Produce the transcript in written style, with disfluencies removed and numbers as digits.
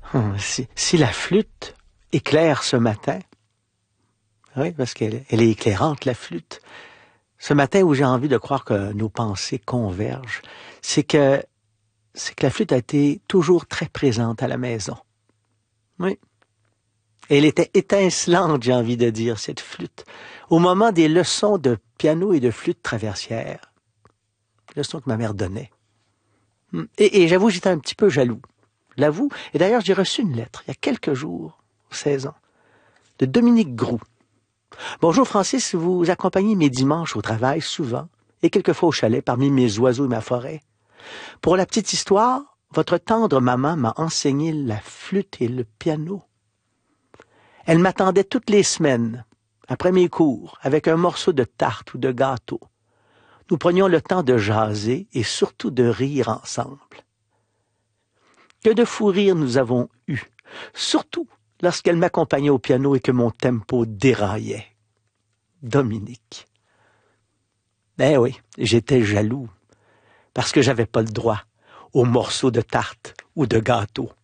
Si la flûte éclaire ce matin, oui, parce qu'elle est éclairante, la flûte, ce matin où j'ai envie de croire que nos pensées convergent, c'est que la flûte a été toujours très présente à la maison. Oui. Elle était étincelante, j'ai envie de dire, cette flûte. Au moment des leçons de piano et de flûte traversière, leçons que ma mère donnait. Et j'avoue, j'étais un petit peu jaloux. Je l'avoue. Et d'ailleurs, j'ai reçu une lettre, il y a quelques jours, 16 ans, de Dominique Groux. Bonjour Francis, vous accompagnez mes dimanches au travail souvent, et quelquefois au chalet, parmi mes oiseaux et ma forêt. Pour la petite histoire, votre tendre maman m'a enseigné la flûte et le piano. Elle m'attendait toutes les semaines, après mes cours, avec un morceau de tarte ou de gâteau. Nous prenions le temps de jaser et surtout de rire ensemble. Que de fous rires nous avons eus, surtout lorsqu'elle m'accompagnait au piano et que mon tempo déraillait. Dominique. Eh oui, j'étais jaloux, parce que j'avais pas le droit aux morceaux de tarte ou de gâteau.